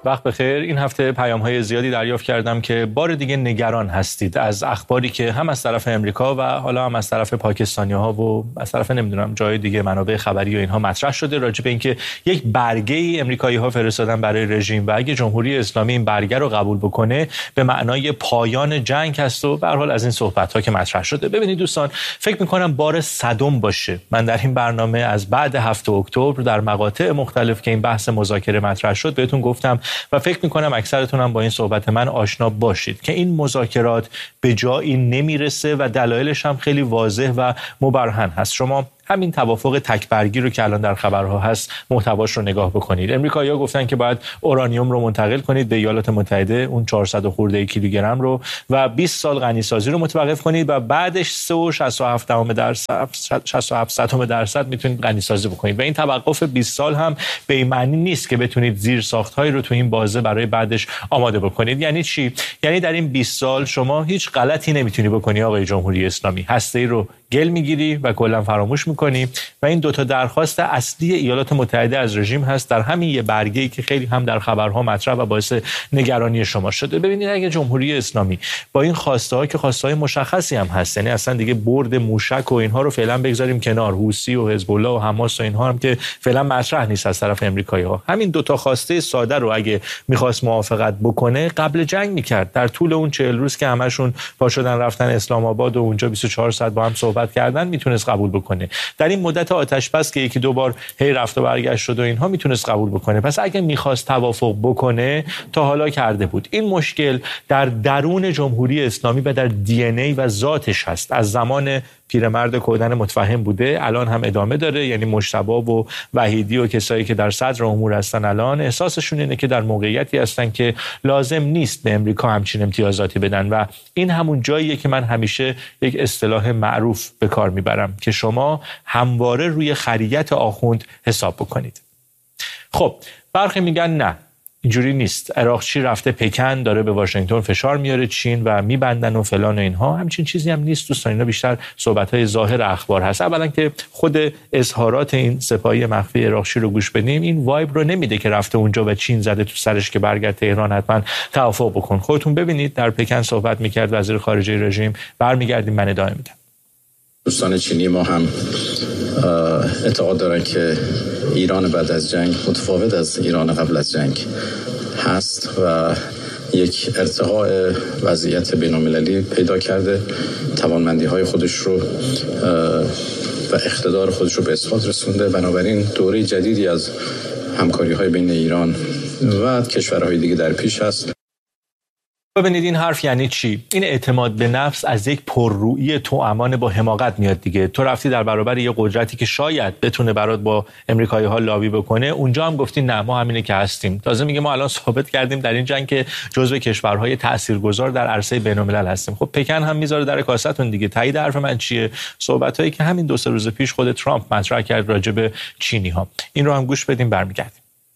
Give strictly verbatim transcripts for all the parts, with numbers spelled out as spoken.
وقت بخیر. این هفته پیام‌های زیادی دریافت کردم که بار دیگه نگران هستید از اخباری که هم از طرف امریکا و حالا هم از طرف پاکستانی‌ها و از طرف نمیدونم جای دیگه منابع خبری و اینها مطرح شده راجع به اینکه یک برگه‌ای امریکایی‌ها فرستادن برای رژیم و اگه جمهوری اسلامی این برگه رو قبول بکنه به معنای پایان جنگ هست و به هر حال از این صحبت‌ها که مطرح شده. ببینید دوستان، فکر می‌کنم بار صدم باشه من در این برنامه از بعد هفتم اکتبر در مقاطع مختلف که این بحث مذاکره مطرح شد بهتون گفتم و فکر میکنم اکثرتون هم با این صحبت من آشنا باشید که این مذاکرات به جایی نمیرسه و دلایلش هم خیلی واضح و مبرهن هست. شما همین توافق تکبرگی رو که الان در خبرها هست محتواش رو نگاه بکنید. امریکایی‌ها گفتن که باید اورانیوم رو منتقل کنید به ایالات متحده، اون چهارصد خورده کیلوگرم رو، و بیست سال غنیسازی رو متوقف کنید و بعدش سه و شصت و هفت درصد شصت و هفت صدم درصد میتونید غنیسازی بکنید. و این توقف بیست سال هم به این معنی نیست که بتونید زیر ساخت‌هایی رو تو این بازه برای بعدش آماده بکنید. یعنی چی؟ یعنی در این بیست سال شما هیچ غلطی نمیتونی بکنی آقای جمهوری اسلامی. هسته‌ای رو گل میگیری و کلا فراموش میکنی و این دوتا درخواست اصلی ایالات متحده از رژیم هست در همین یه برگه‌ای که خیلی هم در خبرها مطرح و باعث نگرانی شما شده. ببینید اگه جمهوری اسلامی با این خواسته ها که خواسته های مشخصی هم هست، یعنی اصلا دیگه برد موشک و اینها رو فعلا بگذاریم کنار، حوثی و حزب الله و حماس و اینها هم که فعلا مطرح نیست از طرف امریکایی‌ها، همین دوتا خواسته ساده رو اگه می‌خواست موافقت بکنه قبل جنگ می‌کرد. در طول اون چهل روز که همشون پا شدن رفتن اسلام آباد و اونجا بیست و چهار ساعت با هم صحبت کردن میتونست قبول بکنه. در این مدت آتش بس که یکی دو بار هی رفت و برگشت شد و اینها میتونست قبول بکنه. پس اگه میخواست توافق بکنه تا حالا کرده بود. این مشکل در درون جمهوری اسلامی و در دی ان ای و ذاتش هست. از زمان پیرمرد کودن متفهم بوده، الان هم ادامه داره. یعنی مجتبی و وحیدی و کسایی که در صدر امور هستن الان احساسشون اینه که در موقعیتی هستن که لازم نیست به امریکا همچین امتیازاتی بدن و این همون جاییه که من همیشه یک اصطلاح معروف به کار میبرم که شما همواره روی خریت آخوند حساب بکنید. خب برخی میگن نه اینجوری نیست، عراقچی رفته پکن داره به واشنگتن فشار میاره چین و میبندن و فلان و اینها. همچین چیزی هم نیست دوستان، اینا بیشتر صحبت‌های ظاهر اخبار هست. اولا که خود اظهارات این سپاهی مخفی عراقچی رو گوش بدیم این وایب رو نمیده که رفته اونجا و چین زده تو سرش که برگرد تهران حتما توافق بکن. خودتون ببینید در پکن صحبت میکرد وزیر خارجه رژیم. برمیگردیم من ادامه میدم. دوستان چینی ما هم اعتقاد دارن که ایران بعد از جنگ متفاوت از ایران قبل از جنگ هست و یک ارتقاء وضعیت بین‌المللی پیدا کرده، توانمندی‌های خودش رو و اقتدار خودش رو به اثبات رسونده. بنابراین دوره جدیدی از همکاری‌های بین ایران و کشورهای دیگه در پیش است. ببینید این حرف یعنی چی؟ این اعتماد به نفس از یک پررویی توامان با حماقت میاد دیگه. تو رفتی در برابر یه قدرتی که شاید بتونه برات با امریکایی‌ها لابی بکنه، اونجا هم گفتی نه ما همینه که هستیم. تازه میگه ما الان ثابت کردیم در این جنگ که جزو کشورهای تاثیرگذار در عرصه بین‌الملل هستیم. خب پکن هم میذاره در کاستون دیگه. تایید حرف من چیه؟ صحبتایی که همین دو سه روز پیش خود ترامپ مطرح کرد راجع به چینی‌ها. این رو هم گوش بدیم برمیگردیم.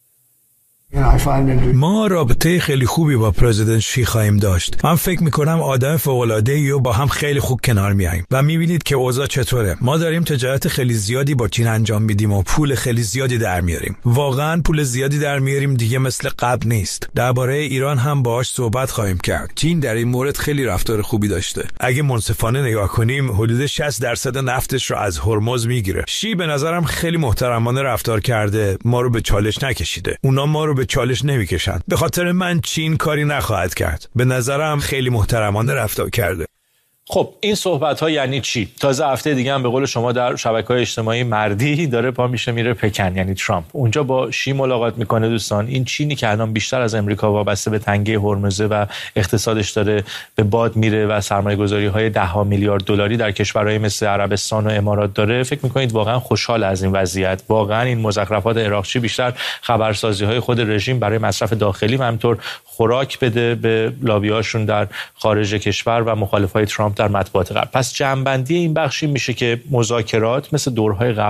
ما رابطه خیلی خوبی با پرزیدنت شی خواهیم داشت. من فکر میکنم آدم فوق‌العاده‌ای و با هم خیلی خوب کنار میاییم و میبینید که اوضاع چطوره. ما داریم تجارت خیلی زیادی با چین انجام میدیم و پول خیلی زیادی در میاریم. واقعا پول زیادی در میاریم دیگه، مثل قبل نیست. درباره ایران هم باهاش صحبت خواهیم کرد. چین در این مورد خیلی رفتار خوبی داشته. اگه منصفانه نگاه کنیم حدود شصت درصد نفتش رو از هرمز میگیره. شی به نظرم خیلی محترمانه رفتار کرده، ما رو به چالش نکشیده. اونا ما رو به چالش نمیکشن. به خاطر من چین کاری نخواهد کرد. به نظرم خیلی محترمانه رفتار کرده. خب این صحبت ها یعنی چی؟ تازه هفته دیگه هم به قول شما در شبکه‌های اجتماعی مردی داره پا میشه میره پکن، یعنی ترامپ اونجا با شی ملاقات میکنه. دوستان این چینی که الان بیشتر از امریکا وابسته به تنگه هرمز و اقتصادش داره به باد میره و سرمایه‌گذاری های ده ها میلیارد دلاری در کشورهای مثل عربستان و امارات داره، فکر میکنید واقعا خوشحال از این وضعیت؟ واقعا این مزخرفات عراقچی بیشتر خبرسازی های خود رژیم برای مصرف داخلی و همینطور خوراک بده به لابی‌هاشون در خارج کشور و مخالفای ترامپ در مطبوعات قبل. پس جمع‌بندی این بخشی میشه که مذاکرات مثل دورهای قبل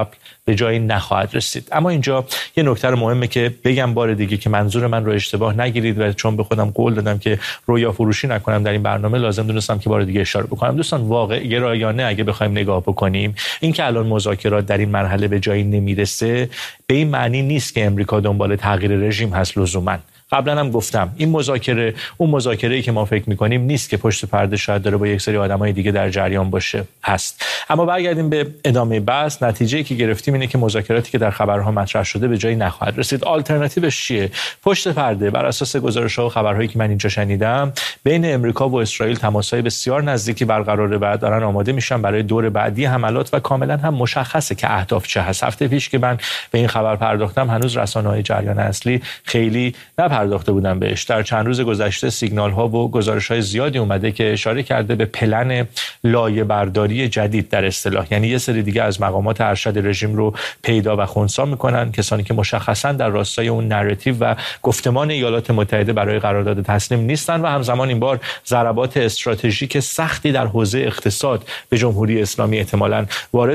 به جایی نخواهد رسید. اما اینجا یه نکته مهمه که بگم بار دیگه که منظور من رو اشتباه نگیرید و چون به خودم قول دادم که رویا فروشی نکنم در این برنامه، لازم دونستم که بار دیگه اشاره بکنم. دوستان واقعی رایانه اگه بخوایم نگاه بکنیم، این که الان مذاکرات در این مرحله به جایی نمیرسه به این معنی نیست که امریکا دنبال تغییر رژیم هست لزوما. قبلا هم گفتم این مذاکره اون مذاکره‌ای که ما فکر می‌کنیم نیست که پشت پرده شاید داره با یک سری آدمای دیگه در جریان باشه هست. اما برگردیم به ادامه بحث. نتیجه‌ای که گرفتیم اینه که مذاکراتی که در خبرها مطرح شده به جایی نخواهد رسید. آلترناتیوش چیه؟ پشت پرده بر اساس گزارش‌ها و خبرهایی که من اینجا شنیدم، بین امریکا و اسرائیل تماس‌های بسیار نزدیکی برقرار بعد دارن آماده میشن برای دور بعدی حملات و کاملا هم مشخصه که اهداف چه هست. هفته پیش که من به این خبر پرداختم هنوز رسانه‌های جریان اصلی خیلی پرداخته بودن بهش. در چند روز گذشته سیگنال ها و گزارش های زیادی اومده که اشاره کرده به پلن لایه برداری جدید در اصطلاح، یعنی یه سری دیگه از مقامات ارشد رژیم رو پیدا و خنثی میکنن، کسانی که مشخصا در راستای اون نراتیو و گفتمان ایالات متحده برای قرارداد تسلیم نیستن و همزمان این بار ضربات استراتژیک سختی در حوزه اقتصاد به جمهوری اسلامی احتمالاً وارد